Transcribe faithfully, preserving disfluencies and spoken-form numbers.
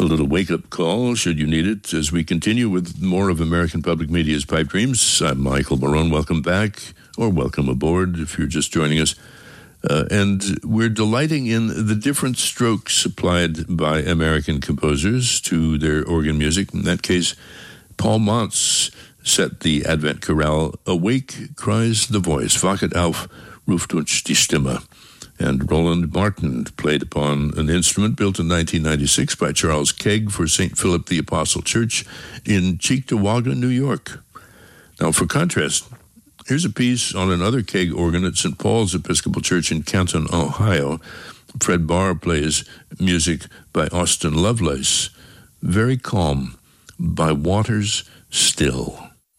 little wake-up call, should you need it, as we continue with more of American Public Media's Pipe Dreams. I'm Michael Barone. Welcome back, or welcome aboard if you're just joining us. Uh, and we're delighting in the different strokes supplied by American composers to their organ music. In that case, Paul Montz set the Advent chorale, "Awake cries the voice, wachet auf, ruft uns die Stimme." And Roland Martin played upon an instrument built in nineteen ninety-six by Charles Kegg for Saint Philip the Apostle Church in Cheektowaga, New York. Now, for contrast, here's a piece on another Kegg organ at Saint Paul's Episcopal Church in Canton, Ohio. Fred Barr plays music by Austin Lovelace, "Very Calm," by Waters Still.